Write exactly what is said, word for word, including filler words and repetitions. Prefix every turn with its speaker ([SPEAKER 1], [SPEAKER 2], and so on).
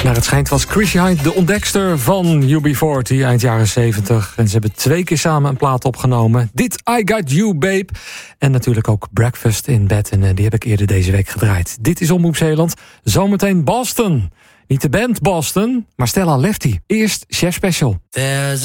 [SPEAKER 1] Naar het schijnt was Chrissy Hynde de ontdekster van U B veertig eind jaren zeventig. En ze hebben twee keer samen een plaat opgenomen. Dit I Got You Babe. En natuurlijk ook Breakfast in Bed. En die heb ik eerder deze week gedraaid. Dit is Omroep Zeeland. Zometeen Boston. Niet de band Boston, maar Stella Lefty. Eerst Chef Special.
[SPEAKER 2] There's